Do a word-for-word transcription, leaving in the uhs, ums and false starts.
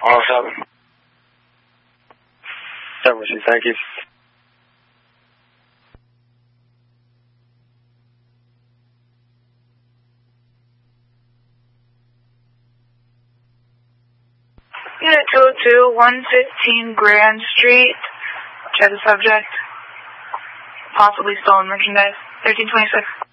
one oh seven. seven, thank you. Unit two oh two, one fifteen Grand Street. Check the subject. Possibly stolen merchandise. thirteen twenty-six.